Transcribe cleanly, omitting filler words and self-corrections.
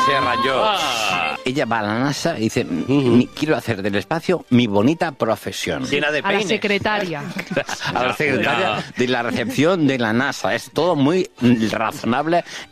Se rayó. Ella va a la NASA y dice, quiero hacer del espacio mi bonita profesión. Llena de A la peines. secretaria. A la secretaria de la recepción de la NASA. Es todo muy razonable